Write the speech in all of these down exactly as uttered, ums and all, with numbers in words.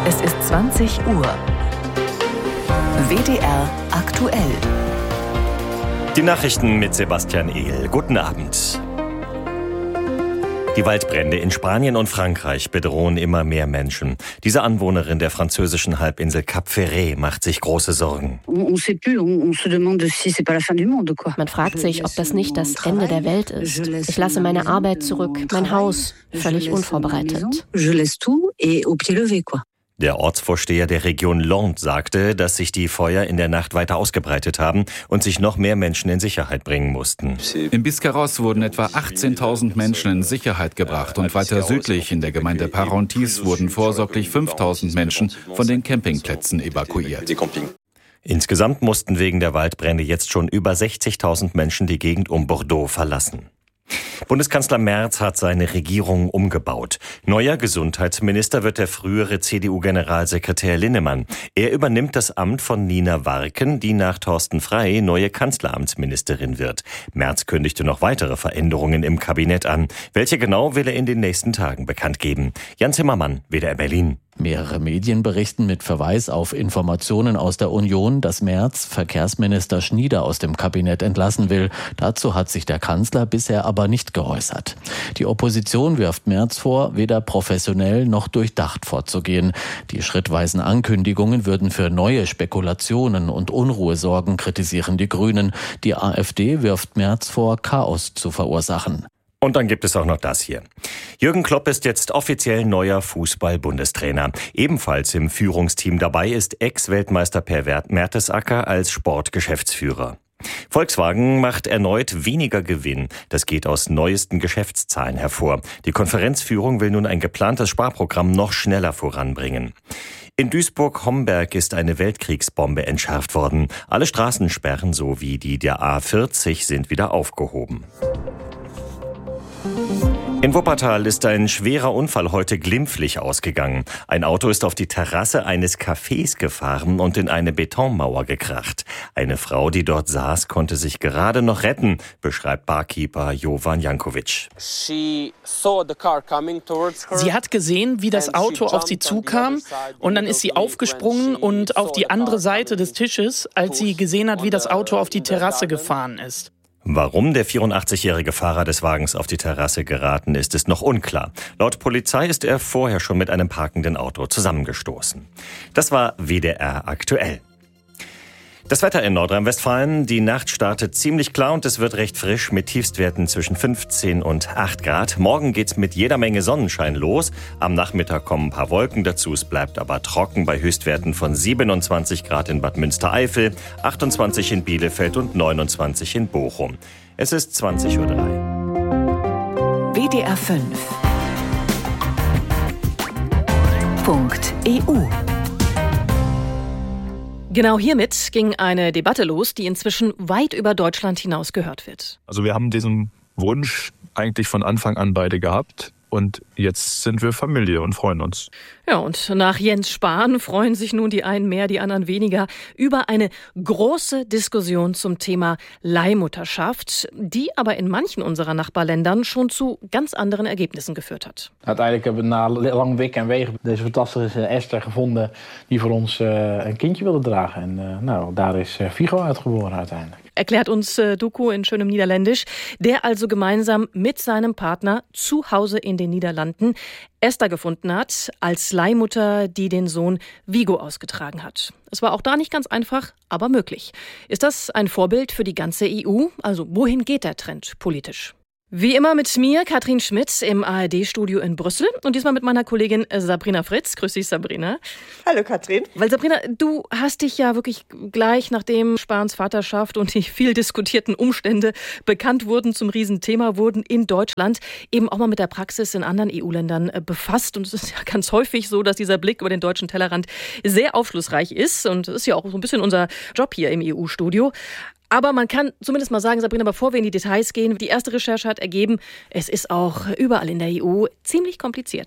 Es ist zwanzig Uhr. W D R aktuell. Die Nachrichten mit Sebastian Ehl. Guten Abend. Die Waldbrände in Spanien und Frankreich bedrohen immer mehr Menschen. Diese Anwohnerin der französischen Halbinsel Cap Ferret macht sich große Sorgen. Man fragt sich, ob das nicht das Ende der Welt ist. Ich lasse meine Arbeit zurück, mein Haus, völlig unvorbereitet. Der Ortsvorsteher der Region Landes sagte, dass sich die Feuer in der Nacht weiter ausgebreitet haben und sich noch mehr Menschen in Sicherheit bringen mussten. In Biscarrosse wurden etwa achtzehntausend Menschen in Sicherheit gebracht und weiter südlich in der Gemeinde Parentis wurden vorsorglich fünftausend Menschen von den Campingplätzen evakuiert. Insgesamt mussten wegen der Waldbrände jetzt schon über sechzigtausend Menschen die Gegend um Bordeaux verlassen. Bundeskanzler Merz hat seine Regierung umgebaut. Neuer Gesundheitsminister wird der frühere C D U-Generalsekretär Linnemann. Er übernimmt das Amt von Nina Warken, die nach Thorsten Frey neue Kanzleramtsministerin wird. Merz kündigte noch weitere Veränderungen im Kabinett an. Welche genau will er in den nächsten Tagen bekannt geben? Jan Zimmermann, W D R Berlin. Mehrere Medien berichten mit Verweis auf Informationen aus der Union, dass Merz Verkehrsminister Schnieder aus dem Kabinett entlassen will. Dazu hat sich der Kanzler bisher aber nicht geäußert. Die Opposition wirft Merz vor, weder professionell noch durchdacht vorzugehen. Die schrittweisen Ankündigungen würden für neue Spekulationen und Unruhe sorgen, kritisieren die Grünen. Die AfD wirft Merz vor, Chaos zu verursachen. Und dann gibt es auch noch das hier. Jürgen Klopp ist jetzt offiziell neuer Fußball-Bundestrainer. Ebenfalls im Führungsteam dabei ist Ex-Weltmeister Per Mertesacker als Sportgeschäftsführer. Volkswagen macht erneut weniger Gewinn. Das geht aus neuesten Geschäftszahlen hervor. Die Konferenzführung will nun ein geplantes Sparprogramm noch schneller voranbringen. In Duisburg-Homberg ist eine Weltkriegsbombe entschärft worden. Alle Straßensperren sowie die der A vierzig sind wieder aufgehoben. In Wuppertal ist ein schwerer Unfall heute glimpflich ausgegangen. Ein Auto ist auf die Terrasse eines Cafés gefahren und in eine Betonmauer gekracht. Eine Frau, die dort saß, konnte sich gerade noch retten, beschreibt Barkeeper Jovan Jankovic. Sie hat gesehen, wie das Auto auf sie zukam, und dann ist sie aufgesprungen und auf die andere Seite des Tisches, als sie gesehen hat, wie das Auto auf die Terrasse gefahren ist. Warum der vierundachtzigjährige Fahrer des Wagens auf die Terrasse geraten ist, ist noch unklar. Laut Polizei ist er vorher schon mit einem parkenden Auto zusammengestoßen. Das war W D R aktuell. Das Wetter in Nordrhein-Westfalen. Die Nacht startet ziemlich klar und es wird recht frisch mit Tiefstwerten zwischen fünfzehn und acht Grad. Morgen geht's mit jeder Menge Sonnenschein los. Am Nachmittag kommen ein paar Wolken dazu. Es bleibt aber trocken bei Höchstwerten von siebenundzwanzig Grad in Bad Münstereifel, achtundzwanzig in Bielefeld und neunundzwanzig in Bochum. Es ist zwanzig Uhr drei. W D R fünf. Punkt E U. Genau hiermit ging eine Debatte los, die inzwischen weit über Deutschland hinaus gehört wird. Also wir haben diesen Wunsch eigentlich von Anfang an beide gehabt. Und jetzt sind wir Familie und freuen uns. Ja, und nach Jens Spahn freuen sich nun die einen mehr, die anderen weniger über eine große Diskussion zum Thema Leihmutterschaft, die aber in manchen unserer Nachbarländern schon zu ganz anderen Ergebnissen geführt hat. Uiteindelijk hebben we na lang wikken en wegen deze fantastische Esther gevonden die voor ons uh, een kindje wilde dragen. En uh, nou, daar is uh, Figo uitgeboren uiteindelijk. Erklärt uns äh, Duco in schönem Niederländisch, der also gemeinsam mit seinem Partner zu Hause in den Niederlanden Esther gefunden hat, als Leihmutter, die den Sohn Vigo ausgetragen hat. Es war auch da nicht ganz einfach, aber möglich. Ist das ein Vorbild für die ganze E U? Also wohin geht der Trend politisch? Wie immer mit mir, Katrin Schmidt, im A R D-Studio in Brüssel und diesmal mit meiner Kollegin Sabrina Fritz. Grüß dich, Sabrina. Hallo, Katrin. Weil, Sabrina, du hast dich ja wirklich gleich nachdem Spahns Vaterschaft und die viel diskutierten Umstände bekannt wurden, zum Riesenthema wurden in Deutschland, eben auch mal mit der Praxis in anderen E U-Ländern befasst. Und es ist ja ganz häufig so, dass dieser Blick über den deutschen Tellerrand sehr aufschlussreich ist. Und das ist ja auch so ein bisschen unser Job hier im E U-Studio. Aber man kann zumindest mal sagen, Sabrina, bevor wir in die Details gehen, die erste Recherche hat ergeben, es ist auch überall in der E U ziemlich kompliziert, ne?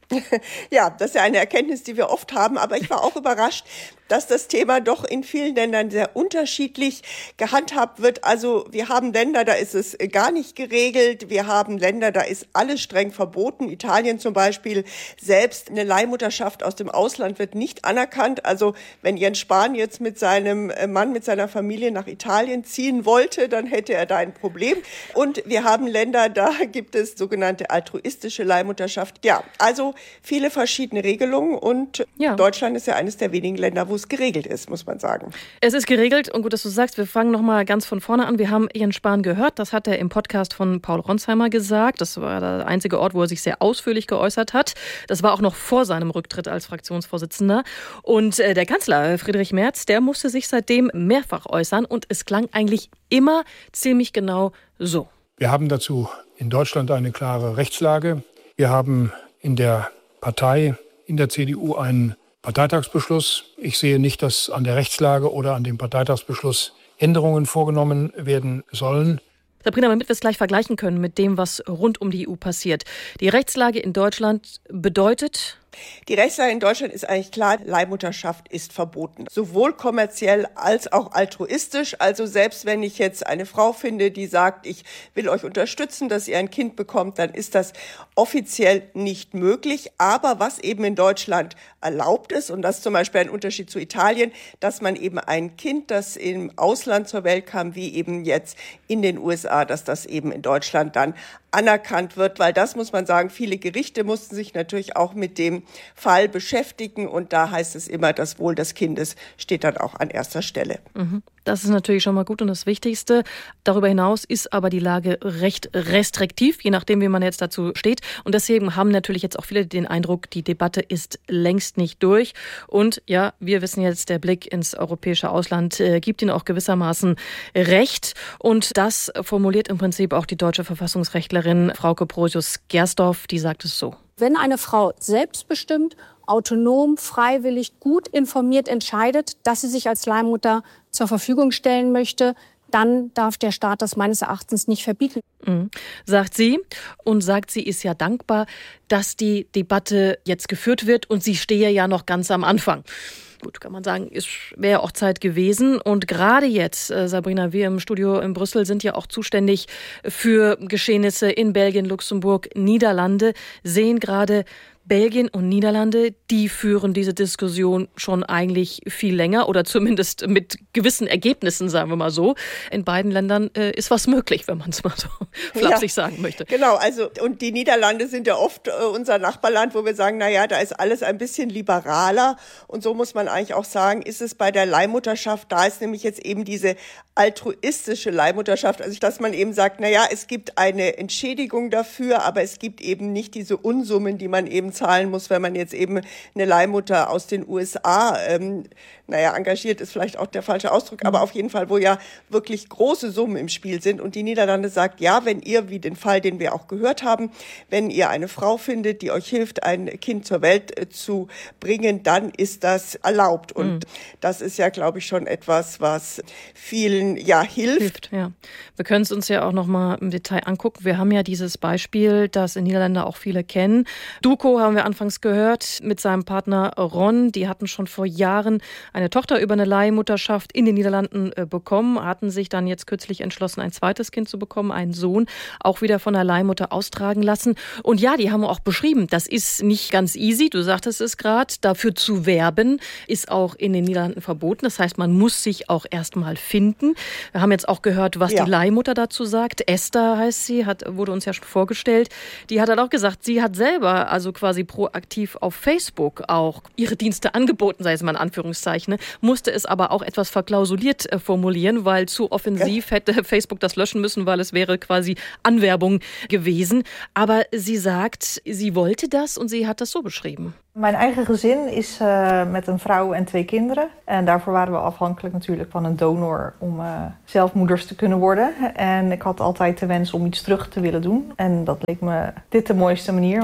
Ja, das ist ja eine Erkenntnis, die wir oft haben. Aber ich war auch überrascht, dass das Thema doch in vielen Ländern sehr unterschiedlich gehandhabt wird. Also wir haben Länder, da ist es gar nicht geregelt. Wir haben Länder, da ist alles streng verboten. Italien zum Beispiel, selbst eine Leihmutterschaft aus dem Ausland wird nicht anerkannt. Also wenn Jens Spahn jetzt mit seinem Mann, mit seiner Familie nach Italien ziehen wollte, dann hätte er da ein Problem. Und wir haben Länder, da gibt es sogenannte altruistische Leihmutterschaft. Ja, also viele verschiedene Regelungen. Und ja. Deutschland ist ja eines der wenigen Länder, wo es geregelt ist, muss man sagen. Es ist geregelt und gut, dass du sagst, wir fangen nochmal ganz von vorne an. Wir haben Jens Spahn gehört, das hat er im Podcast von Paul Ronsheimer gesagt. Das war der einzige Ort, wo er sich sehr ausführlich geäußert hat. Das war auch noch vor seinem Rücktritt als Fraktionsvorsitzender. Und äh, der Kanzler Friedrich Merz, der musste sich seitdem mehrfach äußern und es klang eigentlich immer ziemlich genau so. Wir haben dazu in Deutschland eine klare Rechtslage. Wir haben in der Partei, in der C D U einen Parteitagsbeschluss. Ich sehe nicht, dass an der Rechtslage oder an dem Parteitagsbeschluss Änderungen vorgenommen werden sollen. Sabrina, damit wir es gleich vergleichen können mit dem, was rund um die E U passiert. Die Rechtslage in Deutschland bedeutet... Die Rechtslage in Deutschland ist eigentlich klar, Leihmutterschaft ist verboten. Sowohl kommerziell als auch altruistisch. Also selbst wenn ich jetzt eine Frau finde, die sagt, ich will euch unterstützen, dass ihr ein Kind bekommt, dann ist das offiziell nicht möglich. Aber was eben in Deutschland erlaubt ist, und das ist zum Beispiel ein Unterschied zu Italien, dass man eben ein Kind, das im Ausland zur Welt kam, wie eben jetzt in den U S A, dass das eben in Deutschland dann anerkannt wird, weil das muss man sagen, viele Gerichte mussten sich natürlich auch mit dem Fall beschäftigen und da heißt es immer, das Wohl des Kindes steht dann auch an erster Stelle. Mhm. Das ist natürlich schon mal gut und das Wichtigste. Darüber hinaus ist aber die Lage recht restriktiv, je nachdem, wie man jetzt dazu steht. Und deswegen haben natürlich jetzt auch viele den Eindruck, die Debatte ist längst nicht durch. Und ja, wir wissen jetzt, der Blick ins europäische Ausland äh, gibt ihnen auch gewissermaßen Recht. Und das formuliert im Prinzip auch die deutsche Verfassungsrechtlerin Frauke Brosius-Gersdorf, die sagt es so. Wenn eine Frau selbstbestimmt, autonom, freiwillig, gut informiert entscheidet, dass sie sich als Leihmutter zur Verfügung stellen möchte, dann darf der Staat das meines Erachtens nicht verbieten. Mhm. Sagt sie. Und sagt, sie ist ja dankbar, dass die Debatte jetzt geführt wird und sie stehe ja noch ganz am Anfang. Gut, kann man sagen, ist wäre auch Zeit gewesen. Und gerade jetzt, äh, Sabrina, wir im Studio in Brüssel sind ja auch zuständig für Geschehnisse in Belgien, Luxemburg, Niederlande, sehen gerade Belgien und Niederlande, die führen diese Diskussion schon eigentlich viel länger oder zumindest mit gewissen Ergebnissen, sagen wir mal so. In beiden Ländern äh, ist was möglich, wenn man es mal so flapsig ja, sagen möchte. Genau, also und die Niederlande sind ja oft äh, unser Nachbarland, wo wir sagen, na ja, da ist alles ein bisschen liberaler und so muss man eigentlich auch sagen, ist es bei der Leihmutterschaft, da ist nämlich jetzt eben diese altruistische Leihmutterschaft, also dass man eben sagt, na ja, es gibt eine Entschädigung dafür, aber es gibt eben nicht diese Unsummen, die man eben zahlen muss, wenn man jetzt eben eine Leihmutter aus den U S A, ähm, naja, engagiert ist vielleicht auch der falsche Ausdruck, aber auf jeden Fall, wo ja wirklich große Summen im Spiel sind. Und die Niederlande sagt, ja, wenn ihr, wie den Fall, den wir auch gehört haben, wenn ihr eine Frau findet, die euch hilft, ein Kind zur Welt äh, zu bringen, dann ist das erlaubt. Und mhm. das ist ja, glaube ich, schon etwas, was vielen ja hilft. hilft ja. Wir können es uns ja auch noch mal im Detail angucken. Wir haben ja dieses Beispiel, das in Niederlande auch viele kennen. Duco haben wir anfangs gehört, mit seinem Partner Ron. Die hatten schon vor Jahren eine Tochter über eine Leihmutterschaft in den Niederlanden äh, bekommen, hatten sich dann jetzt kürzlich entschlossen, ein zweites Kind zu bekommen, einen Sohn, auch wieder von der Leihmutter austragen lassen. Und ja, die haben auch beschrieben, das ist nicht ganz easy, du sagtest es gerade, dafür zu werben, ist auch in den Niederlanden verboten. Das heißt, man muss sich auch erstmal finden. Wir haben jetzt auch gehört, was ja. die Leihmutter dazu sagt. Esther heißt sie, hat, wurde uns ja schon vorgestellt. Die hat halt auch gesagt, sie hat selber also quasi proaktiv auf Facebook auch ihre Dienste angeboten, sei es mal in Anführungszeichen, musste es aber auch etwas verklausuliert äh, formulieren, weil zu offensiv hätte Facebook das löschen müssen, weil es wäre quasi Anwerbung gewesen. Aber sie sagt, sie wollte das und sie hat das so beschrieben. Mijn eigen gezin is uh, met een vrouw en twee kinderen. En daarvoor waren we afhankelijk natuurlijk van een donor om uh, zelf moeders te kunnen worden. En ik had altijd de wens om iets terug te willen doen. En dat leek me dit de mooiste manier. Want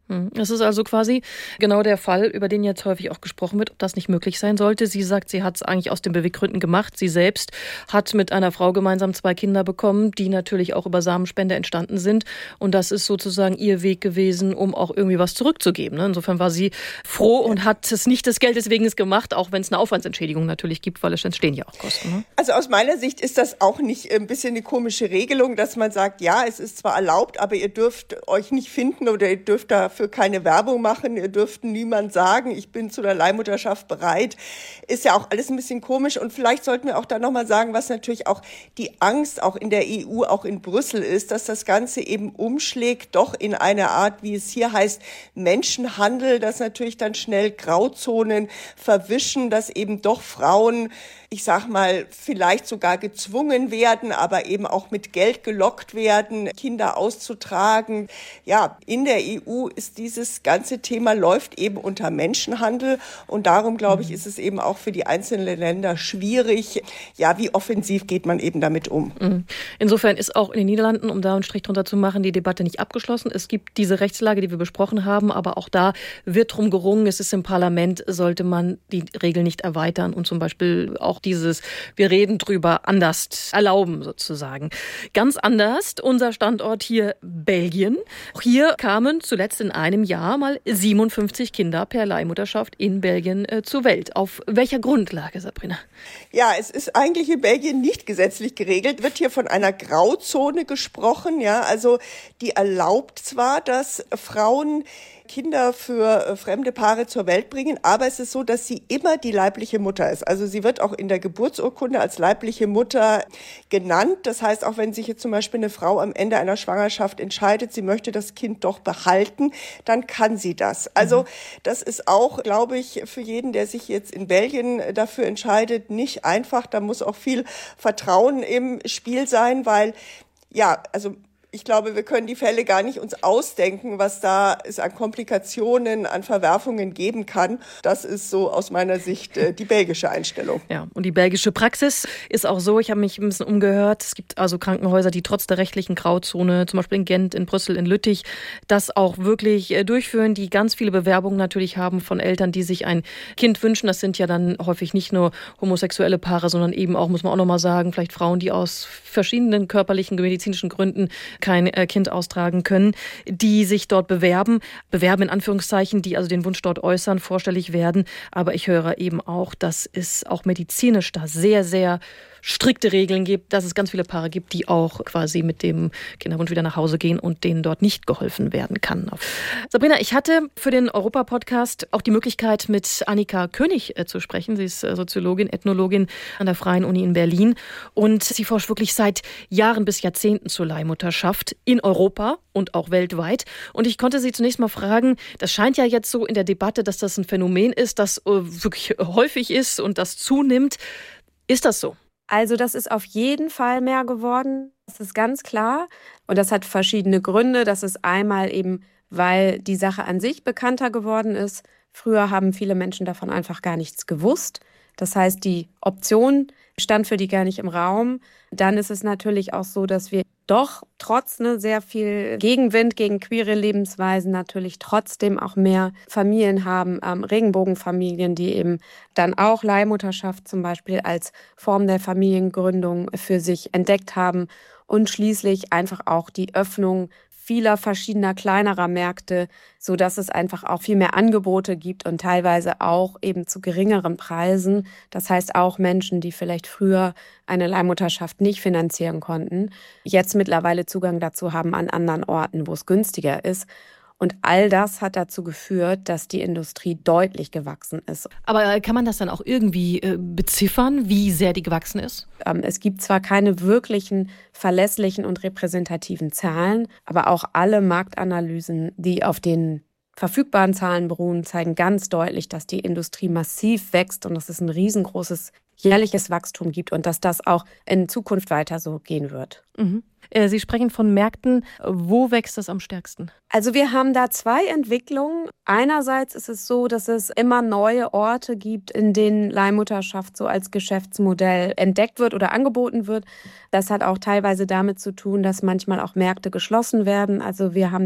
Das ist also quasi genau der Fall, über den jetzt häufig auch gesprochen wird, ob das nicht möglich sein sollte. Sie sagt, sie hat es eigentlich aus den Beweggründen gemacht. Sie selbst hat mit einer Frau gemeinsam zwei Kinder bekommen, die natürlich auch über Samenspende entstanden sind. Und das ist sozusagen ihr Weg gewesen, um auch irgendwie was zurückzugeben. Insofern war sie froh und hat es nicht des Geldes wegen gemacht, auch wenn es eine Aufwandsentschädigung natürlich gibt, weil es entstehen ja auch Kosten. Ne? Also aus meiner Sicht ist das auch nicht ein bisschen eine komische Regelung, dass man sagt, ja, es ist zwar erlaubt, aber ihr dürft euch nicht finden oder ihr dürft dafür keine Werbung machen, ihr dürft niemand sagen, ich bin zu der Leihmutterschaft bereit. Ist ja auch alles ein bisschen komisch und vielleicht sollten wir auch da nochmal sagen, was natürlich auch die Angst auch in der E U, auch in Brüssel ist, dass das Ganze eben umschlägt, doch in eine Art, wie es hier heißt, Menschenhandel, dass natürlich dann schnell Grauzonen verwischen, dass eben doch Frauen, ich sag mal, vielleicht sogar gezwungen werden, aber eben auch mit Geld gelockt werden, Kinder auszutragen. Ja, in der E U ist dieses ganze Thema läuft eben unter Menschenhandel und darum, glaube ich, ist es eben auch für die einzelnen Länder schwierig. Ja, wie offensiv geht man eben damit um? Insofern ist auch in den Niederlanden, um da einen Strich drunter zu machen, die Debatte nicht abgeschlossen. Es gibt diese Rechtslage, die wir besprochen haben, aber auch da wird drum gerungen. Es ist im Parlament, sollte man die Regeln nicht erweitern und zum Beispiel auch dieses, wir reden drüber, anders erlauben sozusagen. Ganz anders unser Standort hier Belgien. Auch hier kamen zuletzt in einem Jahr mal siebenundfünfzig Kinder per Leihmutterschaft in Belgien äh, zur Welt. Auf welcher Grundlage, Sabrina? Ja, es ist eigentlich in Belgien nicht gesetzlich geregelt, wird hier von einer Grauzone gesprochen. Ja, also die erlaubt zwar, dass Frauen Kinder für fremde Paare zur Welt bringen, aber es ist so, dass sie immer die leibliche Mutter ist. Also sie wird auch in der Geburtsurkunde als leibliche Mutter genannt. Das heißt, auch wenn sich jetzt zum Beispiel eine Frau am Ende einer Schwangerschaft entscheidet, sie möchte das Kind doch behalten, dann kann sie das. Also das ist auch, glaube ich, für jeden, der sich jetzt in Belgien dafür entscheidet, nicht einfach. Da muss auch viel Vertrauen im Spiel sein, weil, ja, also ich glaube, wir können die Fälle gar nicht uns ausdenken, was da es an Komplikationen, an Verwerfungen geben kann. Das ist so aus meiner Sicht äh, die belgische Einstellung. Ja, und die belgische Praxis ist auch so, ich habe mich ein bisschen umgehört, es gibt also Krankenhäuser, die trotz der rechtlichen Grauzone, zum Beispiel in Gent, in Brüssel, in Lüttich, das auch wirklich äh, durchführen, die ganz viele Bewerbungen natürlich haben von Eltern, die sich ein Kind wünschen. Das sind ja dann häufig nicht nur homosexuelle Paare, sondern eben auch, muss man auch nochmal sagen, vielleicht Frauen, die aus verschiedenen körperlichen, medizinischen Gründen kein Kind austragen können, die sich dort bewerben, bewerben in Anführungszeichen, die also den Wunsch dort äußern, vorstellig werden. Aber ich höre eben auch, dass es auch medizinisch da sehr, sehr strikte Regeln gibt, dass es ganz viele Paare gibt, die auch quasi mit dem Kinderwunsch wieder nach Hause gehen und denen dort nicht geholfen werden kann. Sabrina, ich hatte für den Europa-Podcast auch die Möglichkeit, mit Annika König äh, zu sprechen. Sie ist äh, Soziologin, Ethnologin an der Freien Uni in Berlin und sie forscht wirklich seit Jahren bis Jahrzehnten zur Leihmutterschaft in Europa und auch weltweit. Und ich konnte sie zunächst mal fragen, das scheint ja jetzt so in der Debatte, dass das ein Phänomen ist, das äh, wirklich häufig ist und das zunimmt. Ist das so? Also das ist auf jeden Fall mehr geworden, das ist ganz klar. Und das hat verschiedene Gründe. Das ist einmal eben, weil die Sache an sich bekannter geworden ist. Früher haben viele Menschen davon einfach gar nichts gewusst. Das heißt, die Option stand für die gar nicht im Raum. Dann ist es natürlich auch so, dass wir doch trotz ne, sehr viel Gegenwind gegen queere Lebensweisen natürlich trotzdem auch mehr Familien haben, ähm, Regenbogenfamilien, die eben dann auch Leihmutterschaft zum Beispiel als Form der Familiengründung für sich entdeckt haben und schließlich einfach auch die Öffnung vieler verschiedener kleinerer Märkte, sodass es einfach auch viel mehr Angebote gibt und teilweise auch eben zu geringeren Preisen. Das heißt auch Menschen, die vielleicht früher eine Leihmutterschaft nicht finanzieren konnten, jetzt mittlerweile Zugang dazu haben an anderen Orten, wo es günstiger ist. Und all das hat dazu geführt, dass die Industrie deutlich gewachsen ist. Aber kann man das dann auch irgendwie äh, beziffern, wie sehr die gewachsen ist? Ähm, es gibt zwar keine wirklichen verlässlichen und repräsentativen Zahlen, aber auch alle Marktanalysen, die auf den verfügbaren Zahlen beruhen, zeigen ganz deutlich, dass die Industrie massiv wächst und dass es ein riesengroßes jährliches Wachstum gibt und dass das auch in Zukunft weiter so gehen wird. Mhm. Sie sprechen von Märkten. Wo wächst das am stärksten? Also wir haben da zwei Entwicklungen. Einerseits ist es so, dass es immer neue Orte gibt, in denen Leihmutterschaft so als Geschäftsmodell entdeckt wird oder angeboten wird. Das hat auch teilweise damit zu tun, dass manchmal auch Märkte geschlossen werden. Also wir haben